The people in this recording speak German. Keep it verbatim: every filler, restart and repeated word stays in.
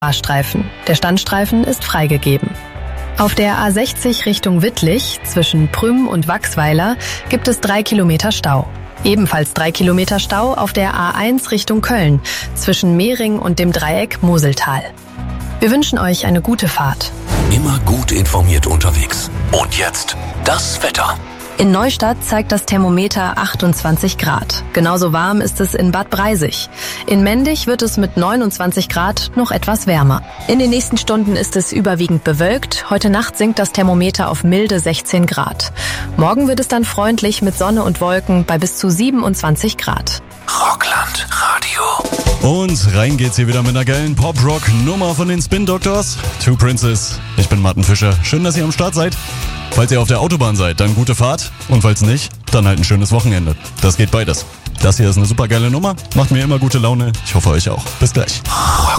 Fahrstreifen. Der Standstreifen ist freigegeben. Auf der A sechzig Richtung Wittlich zwischen Prüm und Wachsweiler gibt es drei Kilometer Stau. Ebenfalls drei Kilometer Stau auf der A eins Richtung Köln zwischen Mehring und dem Dreieck Moseltal. Wir wünschen euch eine gute Fahrt. Immer gut informiert unterwegs. Und jetzt das Wetter. In Neustadt zeigt das Thermometer achtundzwanzig Grad. Genauso warm ist es in Bad Breisig. In Mendig wird es mit neunundzwanzig Grad noch etwas wärmer. In den nächsten Stunden ist es überwiegend bewölkt. Heute Nacht sinkt das Thermometer auf milde sechzehn Grad. Morgen wird es dann freundlich mit Sonne und Wolken bei bis zu siebenundzwanzig Grad. Rockland Radio. Und rein geht's hier wieder mit einer geilen Pop-Rock-Nummer von den Spin Doctors. Two Princes. Ich bin Martin Fischer. Schön, dass ihr am Start seid. Falls ihr auf der Autobahn seid, dann gute Fahrt. Und falls nicht, dann halt ein schönes Wochenende. Das geht beides. Das hier ist eine super geile Nummer. Macht mir immer gute Laune. Ich hoffe euch auch. Bis gleich.